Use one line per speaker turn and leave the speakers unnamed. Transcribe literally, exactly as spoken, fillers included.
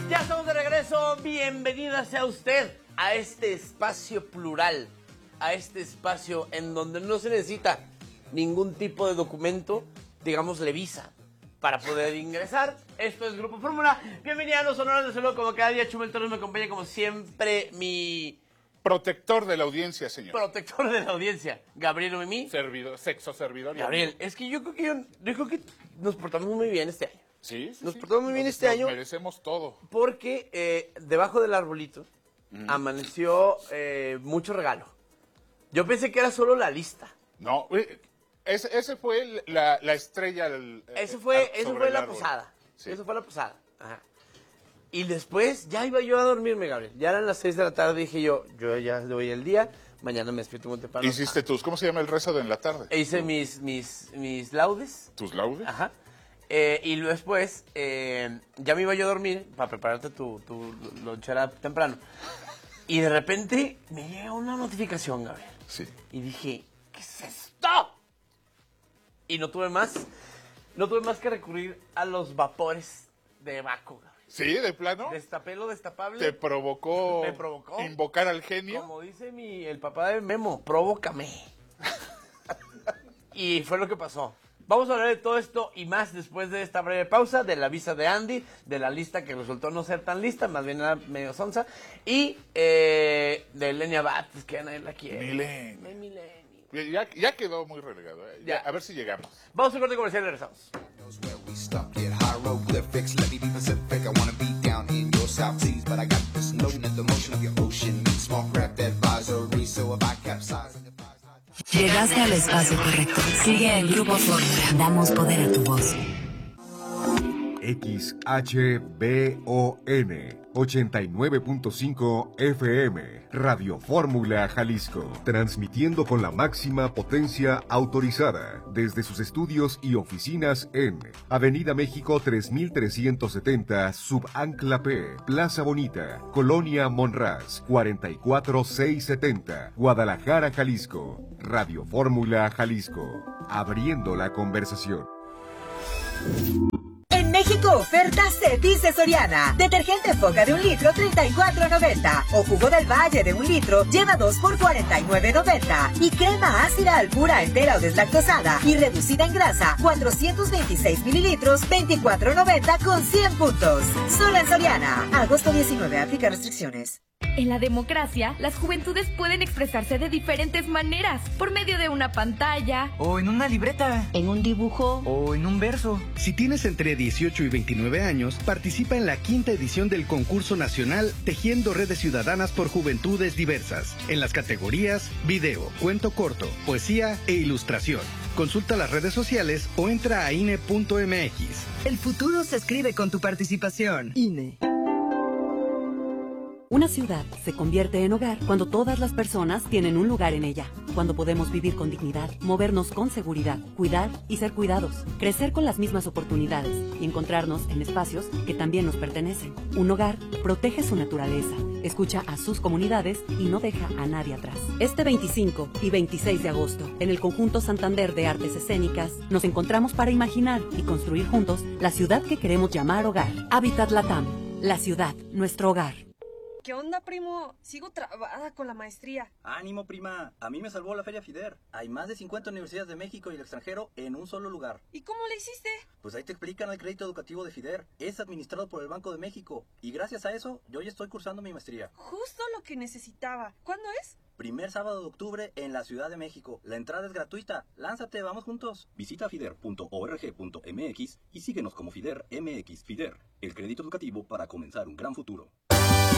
Ya estamos de regreso. Bienvenida sea usted a este espacio plural, a este espacio en donde no se necesita ningún tipo de documento, digámosle visa, para poder ingresar. Esto es Grupo Fórmula. Bienvenida a los honores de saludo como cada día. Chumel Torres me acompaña como siempre, mi...
Protector de la audiencia, señor.
Protector de la audiencia, Gabriel Noemí.
Servidor, sexo servidor.
Gabriel, es que yo creo que, yo, yo creo que nos portamos muy bien este año.
Sí, sí,
Nos
sí.
portamos muy bien
Nos-
este
nos
año.
merecemos todo.
Porque eh, debajo del arbolito mm. amaneció eh, mucho regalo. Yo pensé que era solo la lista.
No, eh, ese, ese fue la, la estrella del...
Eso fue,
eh,
eso
sobre
fue
el
la
árbol.
posada.
Sí.
Eso fue la posada. Ajá. Y después ya iba yo a dormirme, Gabriel. Ya eran las seis de la tarde. Dije yo, yo ya doy el día. Mañana me despierto muy temprano.
Hiciste tus, ¿cómo se llama el rezo de en la tarde?
E hice mis, mis, mis laudes.
¿Tus laudes?
Ajá. Eh, y luego después, eh, ya me iba yo a dormir para prepararte tu, tu lonchera temprano. Y de repente me llega una notificación, Gabriel.
Sí.
Y dije, ¿qué es esto? Y no tuve más, no tuve más que recurrir a los vapores de Baco, Gabriel.
Sí, de plano.
Destapé lo destapable.
Te provocó,
Me provocó.
invocar al genio.
Como dice mi, el papá de Memo, provócame. Y fue lo que pasó. Vamos a hablar de todo esto y más después de esta breve pausa, de la visa de Andy, de la lista que resultó no ser tan lista, más bien era medio sonsa, y eh, de Lenia Bates, que nadie la quiere.
Mileni.
No hay Mileni.
Ya, ya quedó muy relegado. ¿eh? Ya,
Ya.
a ver si llegamos.
Vamos a corte comercial y regresamos.
Where we stop, get hieroglyphics. Let me be Pacific. I wanna be down in your South Seas, but I got this notion that the motion of your ocean meets small craft advisory. So if I capsize and
Llegaste al espacio correcto. Sigue en Grupo Fórmula. Damos poder a tu voz.
X H B O N ochenta y nueve punto cinco F M, Radio Fórmula Jalisco, transmitiendo con la máxima potencia autorizada desde sus estudios y oficinas en Avenida México tres mil trescientos setenta, Subancla P, Plaza Bonita, Colonia Monraz, cuarenta y cuatro mil seiscientos setenta, Guadalajara, Jalisco. Radio Fórmula Jalisco, abriendo la conversación.
En México, oferta se dice Soriana. Detergente Foca de un litro, treinta y cuatro noventa. O jugo del Valle de un litro, lleva dos por cuarenta y nueve noventa. Y crema ácida Alpura entera o deslactosada y reducida en grasa, cuatrocientos veintiséis mililitros, veinticuatro noventa con cien puntos. Solo en Soriana. Agosto diecinueve, aplica restricciones.
En la democracia, las juventudes pueden expresarse de diferentes maneras, por medio de una pantalla,
o en una libreta,
en un dibujo,
o en un verso.
Si tienes entre dieciocho y veintinueve años, participa en la quinta edición del concurso nacional Tejiendo Redes Ciudadanas por Juventudes Diversas, en las categorías video, cuento corto, poesía e ilustración. Consulta las redes sociales o entra a I N E punto M X.
El futuro se escribe con tu participación. I N E.
Una ciudad se convierte en hogar cuando todas las personas tienen un lugar en ella, cuando podemos vivir con dignidad, movernos con seguridad, cuidar y ser cuidados, crecer con las mismas oportunidades y encontrarnos en espacios que también nos pertenecen. Un hogar protege su naturaleza, escucha a sus comunidades y no deja a nadie atrás. Este veinticinco y veintiséis de agosto, en el Conjunto Santander de Artes Escénicas, nos encontramos para imaginar y construir juntos la ciudad que queremos llamar hogar. Hábitat Latam, la ciudad, nuestro hogar.
¿Qué onda, primo? Sigo trabada con la maestría.
Ánimo, prima. A mí me salvó la Feria FIDER. Hay más de cincuenta universidades de México y el extranjero en un solo lugar.
¿Y cómo le hiciste?
Pues ahí te explican el crédito educativo de FIDER. Es administrado por el Banco de México. Y gracias a eso, yo ya estoy cursando mi maestría.
Justo lo que necesitaba. ¿Cuándo es?
Primer sábado de octubre en la Ciudad de México. La entrada es gratuita. Lánzate, vamos juntos. Visita fider punto org punto m x y síguenos como FIDER M X. FIDER, el crédito educativo para comenzar un gran futuro.